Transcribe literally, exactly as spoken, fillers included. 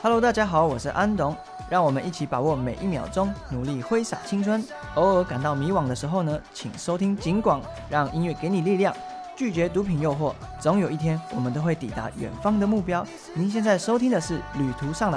Hello， 大家好，我是安董，让我们一起把握每一秒钟，努力挥洒青春。偶尔感到迷惘的时候呢，请收听警广，让音乐给你力量，拒绝毒品诱惑，总有一天我们都会抵达远方的目标。您现在收听的是旅途上的